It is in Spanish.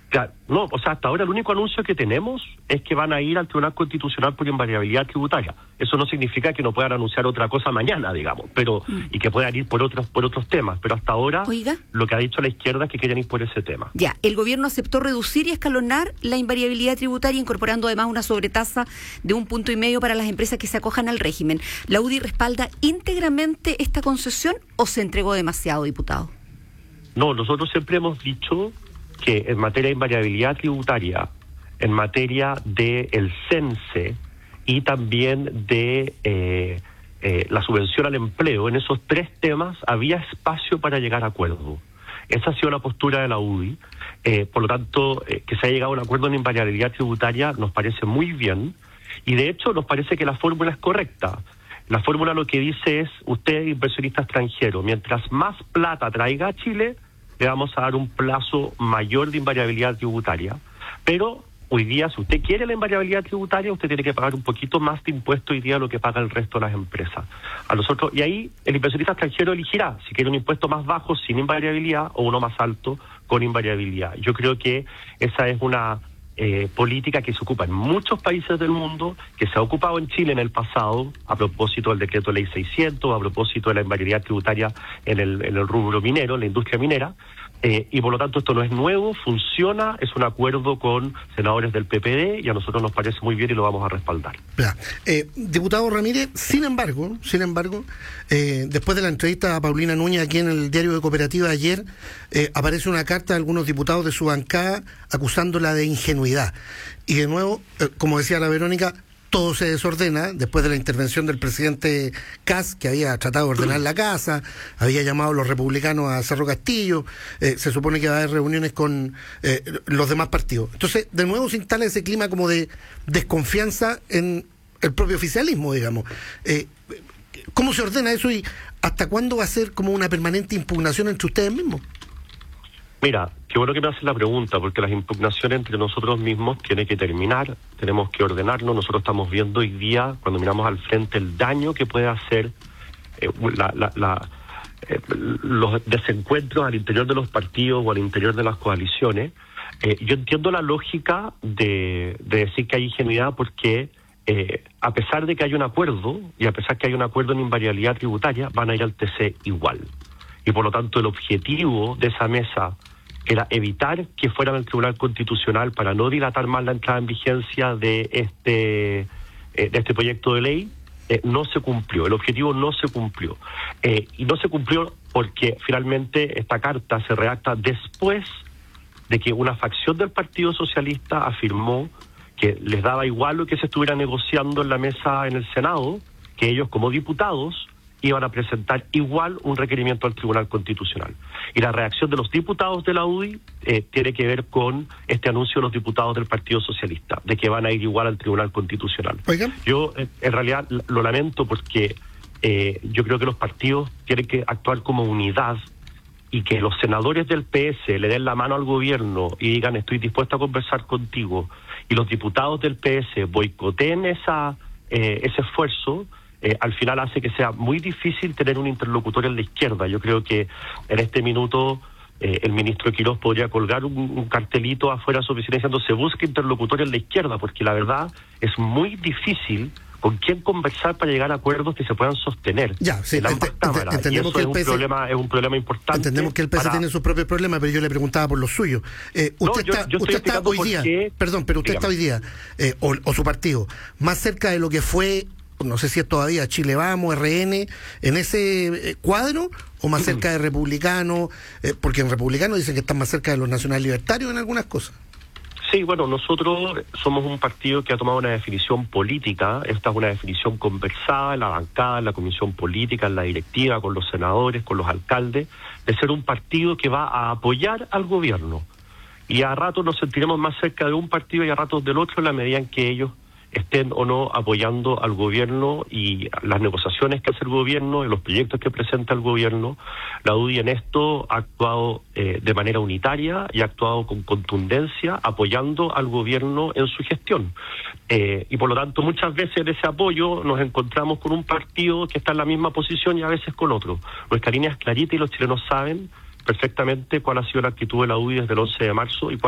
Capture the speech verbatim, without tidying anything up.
Claro, no, o sea, hasta ahora el único anuncio que tenemos es que van a ir al Tribunal Constitucional por invariabilidad tributaria. Eso no significa que no puedan anunciar otra cosa mañana, digamos, pero mm. y que puedan ir por otros por otros temas. Pero hasta ahora, Oiga. lo que ha dicho la izquierda es que quieren ir por ese tema. Ya, el gobierno aceptó reducir y escalonar la invariabilidad tributaria, incorporando además una sobretasa de un punto y medio para las empresas que se acojan al régimen. ¿La U D I respalda íntegramente esta concesión o se entregó demasiado, diputado? No, nosotros siempre hemos dicho que en materia de invariabilidad tributaria, en materia del CENSE y también de eh, eh, la subvención al empleo, en esos tres temas había espacio para llegar a acuerdo. Esa ha sido la postura de la U D I. Eh, por lo tanto, eh, que se haya llegado a un acuerdo en invariabilidad tributaria nos parece muy bien, y de hecho nos parece que la fórmula es correcta. La fórmula lo que dice es: usted, inversionista extranjero, mientras más plata traiga a Chile, le vamos a dar un plazo mayor de invariabilidad tributaria. Pero hoy día, si usted quiere la invariabilidad tributaria, usted tiene que pagar un poquito más de impuesto hoy día de lo que paga el resto de las empresas. A nosotros, y ahí el inversionista extranjero elegirá si quiere un impuesto más bajo sin invariabilidad o uno más alto con invariabilidad. Yo creo que esa es una eh, política que se ocupa en muchos países del mundo, que se ha ocupado en Chile en el pasado, a propósito del decreto ley seiscientos, a propósito de la invariabilidad tributaria en el, en el rubro minero, en la industria minera. Eh, y por lo tanto esto no es nuevo, funciona, es un acuerdo con senadores del P P D y a nosotros nos parece muy bien y lo vamos a respaldar. Ya. Eh, diputado Ramírez, sin embargo, sin embargo, eh, después de la entrevista a Paulina Núñez aquí en el diario de Cooperativa ayer, eh, aparece una carta de algunos diputados de su bancada acusándola de ingenuidad. Y de nuevo, eh, como decía la Verónica, todo se desordena después de la intervención del presidente Kast, que había tratado de ordenar la casa, había llamado a los republicanos a Cerro Castillo, eh, se supone que va a haber reuniones con eh, los demás partidos. Entonces, de nuevo se instala ese clima como de desconfianza en el propio oficialismo, digamos. Eh, ¿Cómo se ordena eso y hasta cuándo va a ser como una permanente impugnación entre ustedes mismos? Mira, qué bueno que me haces la pregunta, porque las impugnaciones entre nosotros mismos tienen que terminar, tenemos que ordenarnos. Nosotros estamos viendo hoy día, cuando miramos al frente, el daño que puede hacer eh, la, la, la, eh, los desencuentros al interior de los partidos o al interior de las coaliciones. Eh, yo entiendo la lógica de, de decir que hay ingenuidad porque eh, a pesar de que hay un acuerdo, y a pesar que hay un acuerdo en invariabilidad tributaria, van a ir al T C igual. Y por lo tanto el objetivo de esa mesa era evitar que fueran al Tribunal Constitucional para no dilatar más la entrada en vigencia de este eh, de este proyecto de ley, eh, no se cumplió, el objetivo no se cumplió. Eh, y no se cumplió porque finalmente esta carta se redacta después de que una facción del Partido Socialista afirmó que les daba igual lo que se estuviera negociando en la mesa en el Senado, que ellos como diputados iban a presentar igual un requerimiento al Tribunal Constitucional. Y la reacción de los diputados de la U D I eh, tiene que ver con este anuncio de los diputados del Partido Socialista, de que van a ir igual al Tribunal Constitucional. Oigan. Yo, eh, en realidad, lo lamento porque eh, yo creo que los partidos tienen que actuar como unidad y que los senadores del P S le den la mano al gobierno y digan estoy dispuesto a conversar contigo, y los diputados del P S boicoteen esa, eh, ese esfuerzo, Eh, al final hace que sea muy difícil tener un interlocutor en la izquierda. Yo creo que en este minuto eh, el ministro Quirós podría colgar un, un cartelito afuera de su oficina diciendo se busca interlocutor en la izquierda, porque la verdad es muy difícil con quién conversar para llegar a acuerdos que se puedan sostener ya, sí, en ambas ent- cámaras. entendemos y eso que es el un P S, problema, es un problema importante. Entendemos que el P S para... tiene sus propios problemas, pero yo le preguntaba por los suyos. Eh, usted no, yo, está, yo usted está hoy día, qué... perdón, pero usted Dígame. está hoy día, eh, o, o su partido, más cerca de lo que fue, no sé si es todavía Chile Vamos, R N, en ese eh, cuadro, o más cerca de Republicano, eh, porque en Republicano dicen que están más cerca de los nacional libertarios en algunas cosas. Sí, bueno, nosotros somos un partido que ha tomado una definición política. Esta es una definición conversada en la bancada, en la comisión política, en la directiva, con los senadores, con los alcaldes, de ser un partido que va a apoyar al gobierno. Y a ratos nos sentiremos más cerca de un partido y a ratos del otro en la medida en que ellos estén o no apoyando al gobierno y las negociaciones que hace el gobierno y los proyectos que presenta el gobierno. La U D I en esto ha actuado eh, de manera unitaria y ha actuado con contundencia apoyando al gobierno en su gestión. Eh, y por lo tanto muchas veces en ese apoyo nos encontramos con un partido que está en la misma posición y a veces con otro. Nuestra línea es clarita y los chilenos saben perfectamente cuál ha sido la actitud de la U D I desde el once de marzo y cuál